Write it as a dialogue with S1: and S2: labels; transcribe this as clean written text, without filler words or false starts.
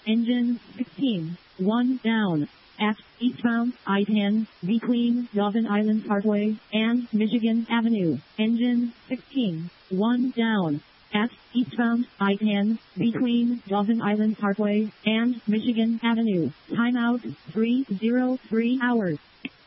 S1: Engine 16. 1 down. At eastbound I-10 between Govan Island Parkway and Michigan Avenue. Engine 16. 1 down. At eastbound I-10 between Govan Island Parkway and Michigan Avenue. Timeout 303 hours.